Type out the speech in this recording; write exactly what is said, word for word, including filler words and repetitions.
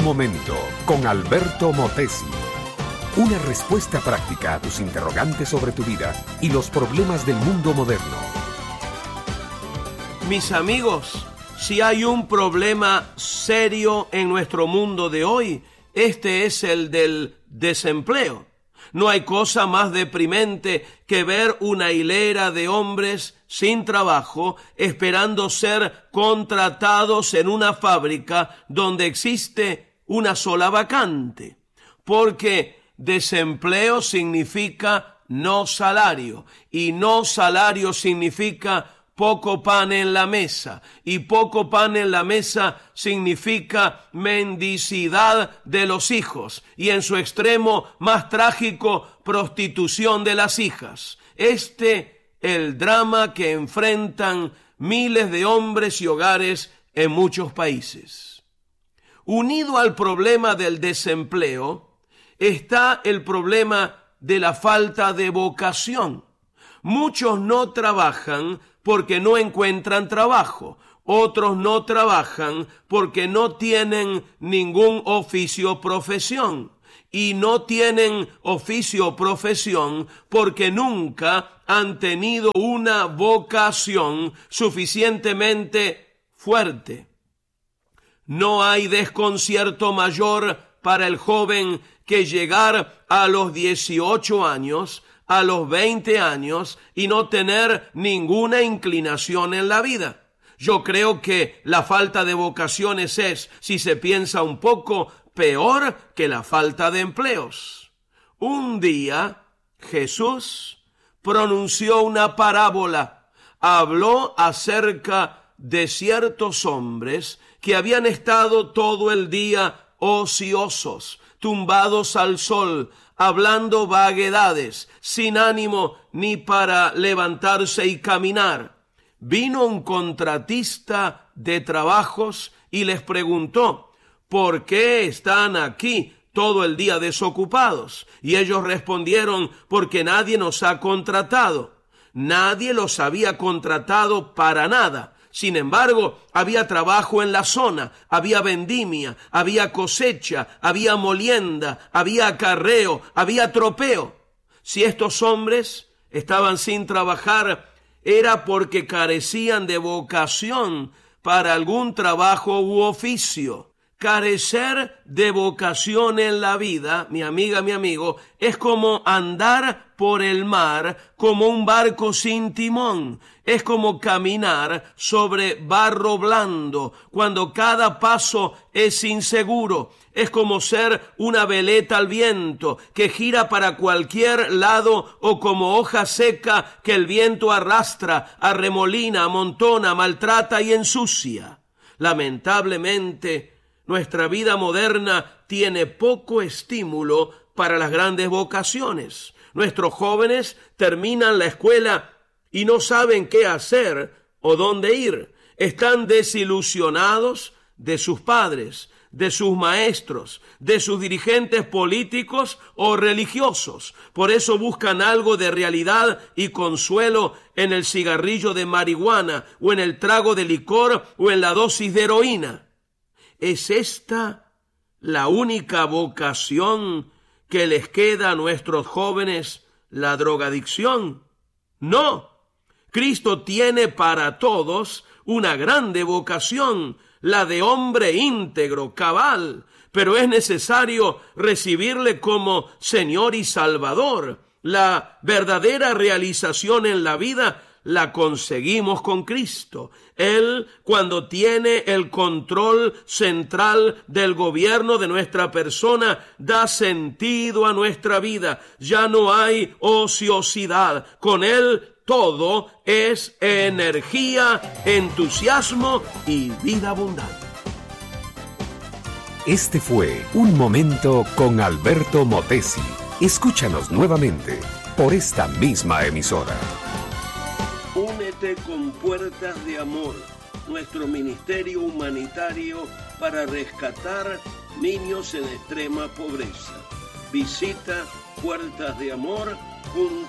momento con Alberto Motesi. Una respuesta práctica a tus interrogantes sobre tu vida y los problemas del mundo moderno. Mis amigos, si hay un problema serio en nuestro mundo de hoy, este es el del desempleo. No hay cosa más deprimente que ver una hilera de hombres sin trabajo esperando ser contratados en una fábrica donde existe una sola vacante. Porque desempleo significa no salario y no salario significa poco pan en la mesa, y poco pan en la mesa significa mendicidad de los hijos, y en su extremo más trágico, prostitución de las hijas. Este el drama que enfrentan miles de hombres y hogares en muchos países. Unido al problema del desempleo, está el problema de la falta de vocación. Muchos no trabajan porque no encuentran trabajo. Otros no trabajan porque no tienen ningún oficio o profesión. Y no tienen oficio o profesión porque nunca han tenido una vocación suficientemente fuerte. No hay desconcierto mayor para el joven que llegar a los dieciocho años, a los veinte años y no tener ninguna inclinación en la vida. Yo creo que la falta de vocaciones es, si se piensa un poco, peor que la falta de empleos. Un día Jesús pronunció una parábola, habló acerca de ciertos hombres que habían estado todo el día ociosos, tumbados al sol, hablando vaguedades, sin ánimo ni para levantarse y caminar. Vino un contratista de trabajos y les preguntó, ¿por qué están aquí todo el día desocupados? Y ellos respondieron, porque nadie nos ha contratado. Nadie los había contratado para nada. Sin embargo, había trabajo en la zona, había vendimia, había cosecha, había molienda, había acarreo, había tropeo. Si estos hombres estaban sin trabajar, era porque carecían de vocación para algún trabajo u oficio. Carecer de vocación en la vida, mi amiga, mi amigo, es como andar por el mar como un barco sin timón. Es como caminar sobre barro blando, cuando cada paso es inseguro. Es como ser una veleta al viento, que gira para cualquier lado, o como hoja seca que el viento arrastra, arremolina, amontona, maltrata y ensucia. Lamentablemente, nuestra vida moderna tiene poco estímulo para las grandes vocaciones. Nuestros jóvenes terminan la escuela y no saben qué hacer o dónde ir. Están desilusionados de sus padres, de sus maestros, de sus dirigentes políticos o religiosos. Por eso buscan algo de realidad y consuelo en el cigarrillo de marihuana, o en el trago de licor, o en la dosis de heroína. ¿Es esta la única vocación que les queda a nuestros jóvenes, la drogadicción? No. Cristo tiene para todos una grande vocación, la de hombre íntegro, cabal, pero es necesario recibirle como Señor y Salvador. La verdadera realización en la vida la conseguimos con Cristo. Él, cuando tiene el control central del gobierno de nuestra persona, da sentido a nuestra vida. Ya no hay ociosidad. Con Él todo es energía, entusiasmo y vida abundante. Este fue Un Momento con Alberto Motesi. Escúchanos nuevamente por esta misma emisora. Únete con Puertas de Amor, nuestro ministerio humanitario para rescatar niños en extrema pobreza. Visita puertas de amor punto com.